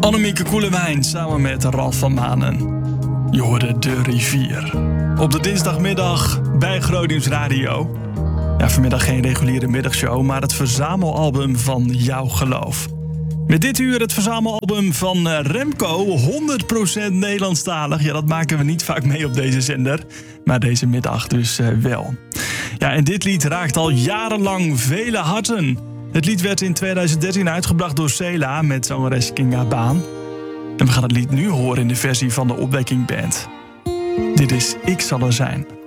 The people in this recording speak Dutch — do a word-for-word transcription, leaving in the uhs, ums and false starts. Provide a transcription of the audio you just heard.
Annemieke Koelewijn samen met Ralf van Manen. Je hoorde De Rivier. Op de dinsdagmiddag bij Gronings Radio. Ja, vanmiddag geen reguliere middagshow, maar het verzamelalbum van Jouw Geloof. Met dit uur het verzamelalbum van Remco, honderd procent Nederlandstalig. Ja, dat maken we niet vaak mee op deze zender, maar deze middag dus uh, wel. Ja, en dit lied raakt al jarenlang vele harten. Het lied werd in tweeduizend dertien uitgebracht door Cela met zangeres Kinga Baan. En we gaan het lied nu horen in de versie van de Opwekking Band. Dit is Ik zal er zijn.